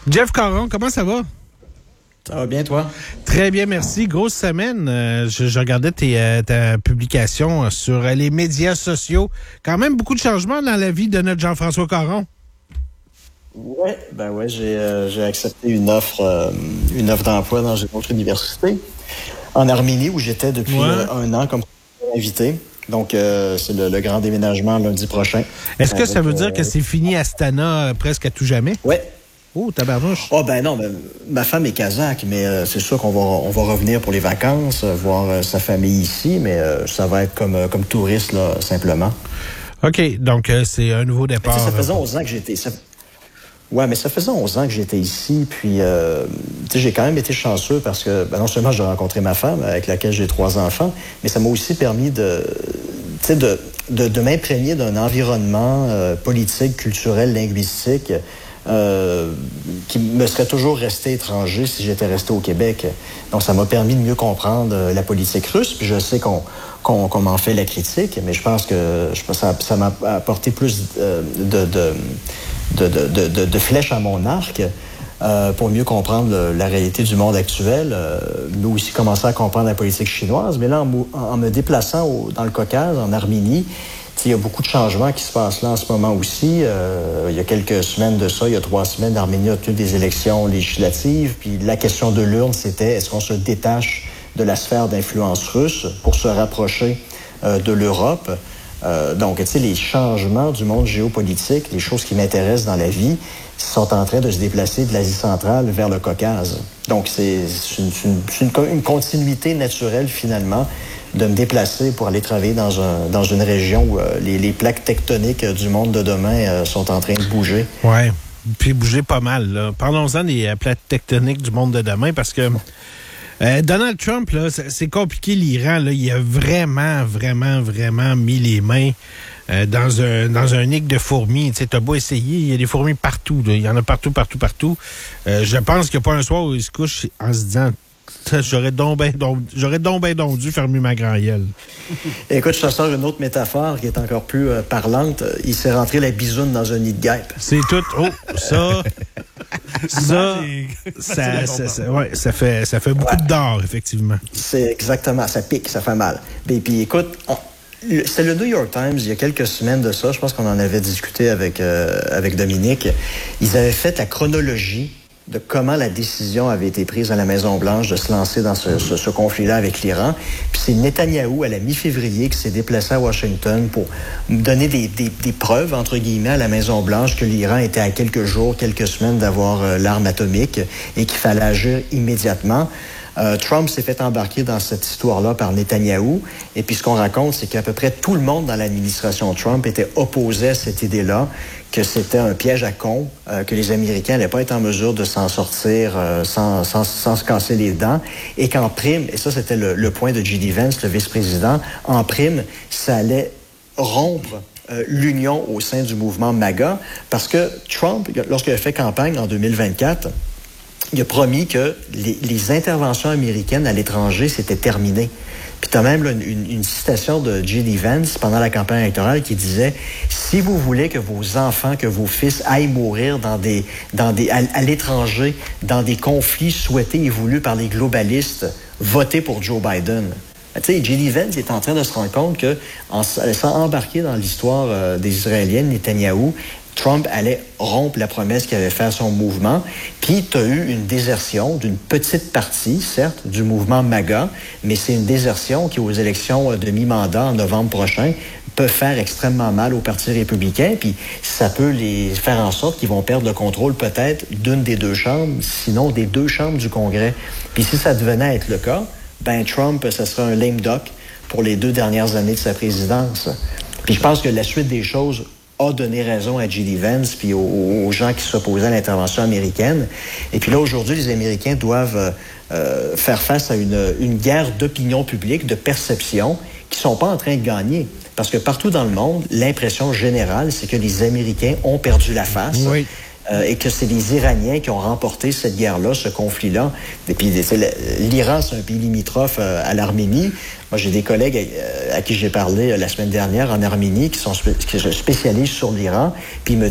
Jeff Caron, comment ça va? Ça va bien, toi? Très bien, merci. Grosse semaine. Je regardais ta publication sur les médias sociaux. Quand même beaucoup de changements dans la vie de notre Jean-François Caron. Ouais, j'ai accepté une offre d'emploi dans une autre université en Arménie où j'étais depuis un an comme invité. Donc, c'est le grand déménagement lundi prochain. Est-ce que ça veut dire que c'est fini Astana presque à tout jamais? Ouais. Oh, tabarnouche. Oh, ben non, ma femme est kazakh, mais c'est sûr on va revenir pour les vacances, voir sa famille ici, mais ça va être comme touriste, là, simplement. OK, donc c'est un nouveau départ. Ça faisait 11 ans que j'étais... mais ça faisait 11 ans que j'étais ici, puis j'ai quand même été chanceux parce que non seulement j'ai rencontré ma femme, avec laquelle j'ai 3 enfants, mais ça m'a aussi permis de m'imprégner d'un environnement politique, culturel, linguistique, qui me serait toujours resté étranger si j'étais resté au Québec. Donc, ça m'a permis de mieux comprendre la politique russe. Puis je sais qu'on m'en fait la critique, mais je pense que ça m'a apporté plus de flèches à mon arc pour mieux comprendre la réalité du monde actuel. Mais aussi commencer à comprendre la politique chinoise. Mais là, en me déplaçant dans le Caucase, en Arménie, il y a beaucoup de changements qui se passent là en ce moment aussi. Il y a quelques semaines de ça, il y a 3 semaines, l'Arménie a tenu des élections législatives. Puis la question de l'urne, c'était est-ce qu'on se détache de la sphère d'influence russe pour se rapprocher de l'Europe? Donc, les changements du monde géopolitique, les choses qui m'intéressent dans la vie, sont en train de se déplacer de l'Asie centrale vers le Caucase. Donc, c'est une continuité naturelle, finalement, de me déplacer pour aller travailler dans une région où les plaques tectoniques du monde de demain sont en train de bouger. Oui, puis bouger pas mal, là. Parlons-en des plaques tectoniques du monde de demain, parce que Donald Trump, là, c'est compliqué, l'Iran, là. Il a vraiment mis les mains dans un nid de fourmis. Tu sais, t'as beau essayer, il y a des fourmis partout, là. Il y en a partout. Je pense qu'il n'y a pas un soir où il se couche en se disant j'aurais donc bien dû fermer ma grand gueule. Écoute, je te sors une autre métaphore qui est encore plus parlante. Il s'est rentré la bisoune dans un nid de guêpe. C'est tout. Oh, ça fait beaucoup d'or, effectivement. C'est exactement, ça pique, ça fait mal. Et puis écoute, c'est le New York Times, il y a quelques semaines de ça, je pense qu'on en avait discuté avec Dominique. Ils avaient fait la chronologie de comment la décision avait été prise à la Maison-Blanche de se lancer dans ce conflit-là avec l'Iran. Puis c'est Netanyahou, à la mi-février, qui s'est déplacé à Washington pour donner des preuves, entre guillemets, à la Maison-Blanche que l'Iran était à quelques jours, quelques semaines d'avoir l'arme atomique et qu'il fallait agir immédiatement. Trump s'est fait embarquer dans cette histoire-là par Netanyahou. Et puis ce qu'on raconte, c'est qu'à peu près tout le monde dans l'administration Trump était opposé à cette idée-là, que c'était un piège à con, que les Américains n'allaient pas être en mesure de s'en sortir sans se casser les dents, et qu'en prime, et ça c'était le point de J.D. Vance, le vice-président, en prime, ça allait rompre l'union au sein du mouvement MAGA, parce que Trump, lorsqu'il a fait campagne en 2024, il a promis que les interventions américaines à l'étranger, c'était terminé. Puis tu as même là, une citation de J.D. Vance pendant la campagne électorale qui disait « Si vous voulez que vos enfants, que vos fils aillent mourir à l'étranger, dans des conflits souhaités et voulus par les globalistes, votez pour Joe Biden. » Tu sais, J.D. Vance est en train de se rendre compte que en laissant embarquer dans l'histoire des Israéliens, Netanyahou, Trump allait rompre la promesse qu'il avait faite à son mouvement. Puis, tu as eu une désertion d'une petite partie, certes, du mouvement MAGA, mais c'est une désertion qui, aux élections de mi-mandat en novembre prochain, peut faire extrêmement mal au Parti républicain. Puis, ça peut les faire en sorte qu'ils vont perdre le contrôle peut-être d'une des 2 chambres, sinon des 2 chambres du Congrès. Puis, si ça devenait être le cas, ben Trump, ça serait un lame duck pour les 2 dernières années de sa présidence. Puis, je pense que la suite des choses a donné raison à J.D. Vance puis aux gens qui s'opposaient à l'intervention américaine. Et puis là, aujourd'hui, les Américains doivent faire face à une guerre d'opinion publique, de perception, qui sont pas en train de gagner. Parce que partout dans le monde, l'impression générale, c'est que les Américains ont perdu la face. Oui. Et que c'est les Iraniens qui ont remporté cette guerre-là, ce conflit-là. Et puis, l'Iran, c'est un pays limitrophe à l'Arménie. Moi, j'ai des collègues à qui j'ai parlé la semaine dernière en Arménie qui se spécialisent sur l'Iran. Puis ils me